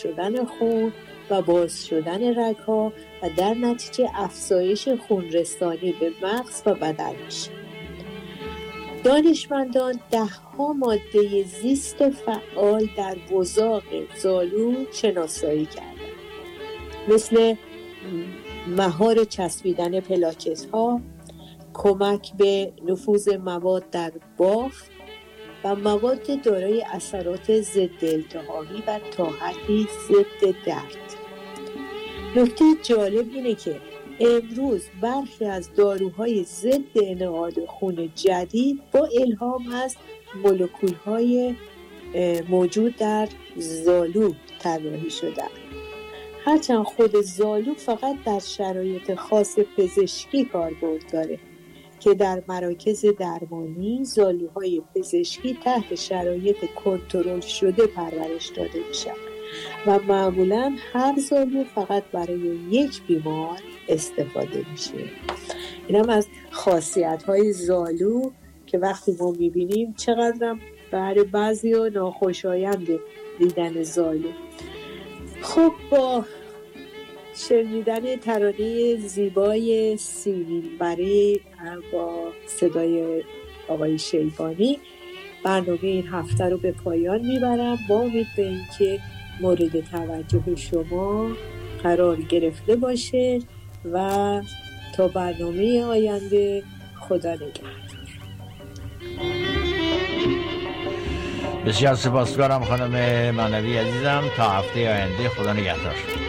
شدن خون و باز شدن رگ‌ها و در نتیجه افزایش خونرسانی به مغز و بدن میشه. دانشمندان 10 ماده زیست فعال در وزاق زالو شناسایی کردند، مثل مهار چسبیدن پلاکت‌ها، کمک به نفوذ مواد در بافت و مواد دارای اثرات ضد التهابی و تا حدی ضد درد. نکته جالب اینه که امروز برخی از داروهای ضد انعقاد خون جدید با الهام از مولکول‌های موجود در زالو طراحی شدن. هرچند خود زالو فقط در شرایط خاص پزشکی کاربرد داره که در مراکز درمانی زالوهای پزشکی تحت شرایط کنترل شده پرورش داده میشن و معمولا هر زالو فقط برای یک بیمار استفاده میشه. اینم از خاصیت‌های زالو که وقتی ما میبینیم چقدر برای بعضی ها ناخوشایند دیدن زالو. خب با شنیدن ترانه زیبای سیمین برای با صدای آقای شیبانی برنامه این هفته رو به پایان میبرم با امید به این که مورد توجه شما قرار گرفته باشه و تا برنامه آینده خدا نگهدار. بسیار سپاسگزارم خانم معنوی عزیزم. تا هفته آینده خدا نگهدار.